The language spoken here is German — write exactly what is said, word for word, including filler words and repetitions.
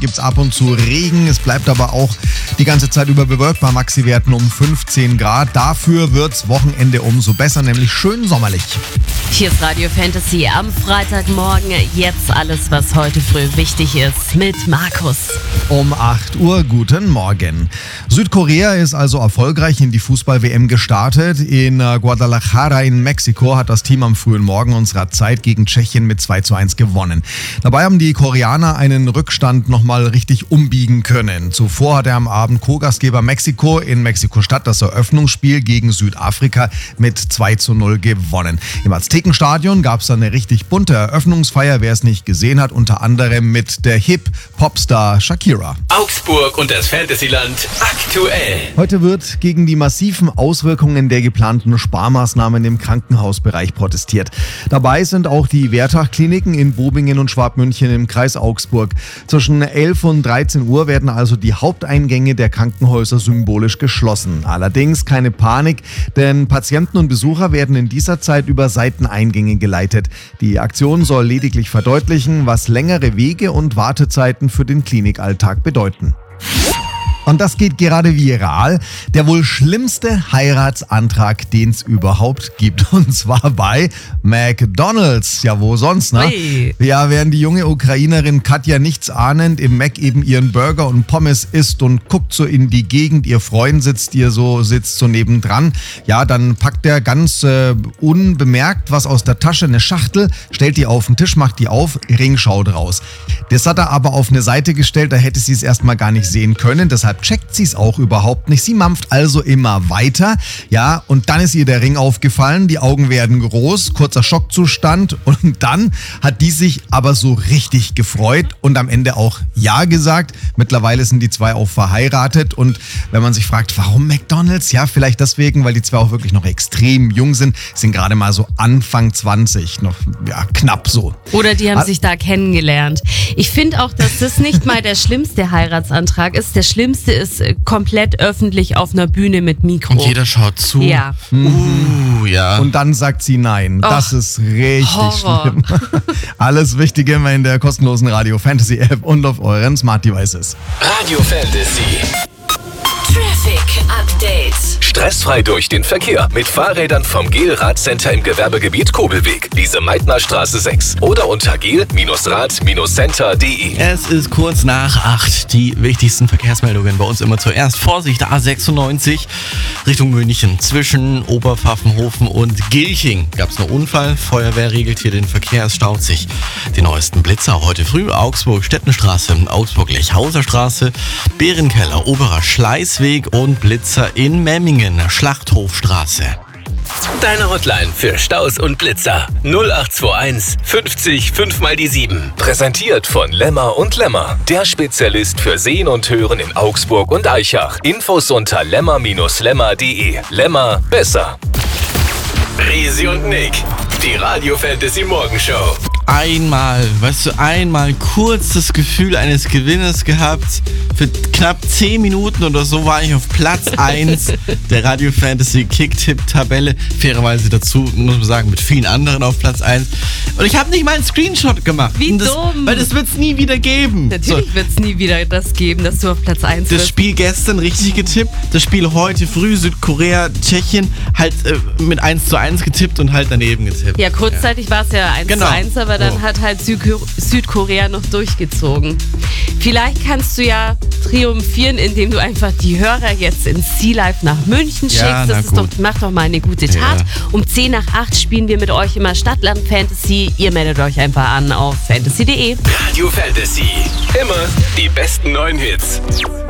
gibt es ab und zu Regen. Es bleibt aber auch die ganze Zeit über bewölkt bei Maxi-Werten um fünfzehn Grad. Dafür wird's Wochenende umso besser, nämlich schön sommerlich. Hier ist Radio Fantasy am Freitagmorgen. Jetzt alles, was heute früh wichtig ist, mit Markus. Um acht Uhr, guten Morgen. Südkorea ist also erfolgreich in die Fußball-W M gestartet. In Guadalajara in Mexiko hat das Team am frühen Morgen unserer Zeit gegen Tschechien mit zwei zu eins gewonnen. Dabei haben die Koreaner einen Rückstand nochmal richtig umbiegen können. Zuvor hat er am Abend Co-Gastgeber Mexiko in Mexiko-Stadt das Eröffnungsspiel gegen Südafrika mit zwei zu null gewonnen. Im Aztekenstadion gab es eine richtig bunte Eröffnungsfeier, wer es nicht gesehen hat, unter anderem mit der Hip-Popstar Shakira. Augsburg und das Fantasyland aktuell. Heute wird gegen die massiven Auswirkungen der geplanten Sparmaßnahmen im Krankenhausbereich protestiert. Dabei sind auch die Wertach-Kliniken in Bobingen und Schwabmünchen im Kreis Augsburg. Zwischen elf und dreizehn Uhr werden also die Haupteingänge der Krankenhäuser symbolisch geschlossen. Allerdings keine Panik, denn Patienten und Besucher werden in dieser Zeit über Seiteneingänge geleitet. Die Aktion soll lediglich verdeutlichen, was längere Wege und Wartezeiten für den Klinikalltag bedeuten. Und das geht gerade viral. Der wohl schlimmste Heiratsantrag, den es überhaupt gibt. Und zwar bei McDonald's. Ja, wo sonst, ne? Ui. Ja, während die junge Ukrainerin Katja nichts ahnend im Mac eben ihren Burger und Pommes isst und guckt so in die Gegend, ihr Freund sitzt ihr so, sitzt so nebendran. Ja, dann packt er ganz äh, unbemerkt was aus der Tasche, eine Schachtel, stellt die auf den Tisch, macht die auf, Ring schaut raus. Das hat er aber auf eine Seite gestellt, da hätte sie es erstmal gar nicht sehen können. Deshalb checkt sie es auch überhaupt nicht. Sie mampft also immer weiter. Ja, und dann ist ihr der Ring aufgefallen. Die Augen werden groß, kurzer Schockzustand. Und dann hat die sich aber so richtig gefreut und am Ende auch Ja gesagt. Mittlerweile sind die zwei auch verheiratet. Und wenn man sich fragt, warum McDonald's? Ja, vielleicht deswegen, weil die zwei auch wirklich noch extrem jung sind. Sind gerade mal so Anfang zwanzig. Noch, ja, knapp so. Oder die haben sich da kennengelernt. Ich finde auch, dass das nicht mal der schlimmste Heiratsantrag ist. Der schlimmste ist komplett öffentlich auf einer Bühne mit Mikro. Und jeder schaut zu. Ja. Uh, ja. Und dann sagt sie Nein. Och, das ist richtig Horror. schlimm. Alles Wichtige immer in der kostenlosen Radio Fantasy App und auf euren Smart Devices. Radio Fantasy. Traffic Update. Stressfrei durch den Verkehr mit Fahrrädern vom Gel-Rad-Center im Gewerbegebiet Kobelweg, Lise Meitner Straße sechs oder unter gel Rad Center punkt de. Es ist kurz nach acht. Die wichtigsten Verkehrsmeldungen bei uns immer zuerst. Vorsicht, A sechsundneunzig Richtung München. Zwischen Oberpfaffenhofen und Gilching gab es einen Unfall. Feuerwehr regelt hier den Verkehr. Es staut sich. Die neuesten Blitzer heute früh. Augsburg, Stettenstraße, Augsburg-Lechhauser Straße, Bärenkeller, Oberer Schleißweg und Blitzer in Memmingen, Schlachthofstraße. Deine Hotline für Staus und Blitzer null acht zwei eins fünfzig fünf mal die sieben. Präsentiert von Lemmer und Lemmer, der Spezialist für Sehen und Hören in Augsburg und Aichach. Infos unter lemmer Bindestrich lemmer punkt de. Lemmer, besser. Risi und Nick, die Radio Fantasy Morgenshow. Einmal, weißt du, einmal kurz das Gefühl eines Gewinners gehabt. Für knapp zehn Minuten oder so war ich auf Platz eins der Radio Fantasy Kick-Tipp-Tabelle. Fairerweise dazu, muss man sagen, mit vielen anderen auf Platz eins. Und ich habe nicht mal einen Screenshot gemacht. Wie das, dumm. Weil das wird es nie wieder geben. Natürlich wird es nie wieder das geben, dass du auf Platz eins Das bist. Spiel gestern richtig getippt, das Spiel heute früh Südkorea, Tschechien halt äh, mit eins zu eins getippt und halt daneben getippt. Ja, kurzzeitig war es ja eins Genau. zu eins, aber dann So. hat halt Südko- Südkorea noch durchgezogen. Vielleicht kannst du ja triumphieren, indem du einfach die Hörer jetzt ins Sea Live nach München schickst. Ja, na das ist doch, gut. macht doch mal eine gute Tat. Ja. Um zehn nach acht spielen wir mit euch immer Stadtland Fantasy. Ihr meldet euch einfach an auf fantasy punkt de. Radio Fantasy. Immer die besten neuen Hits.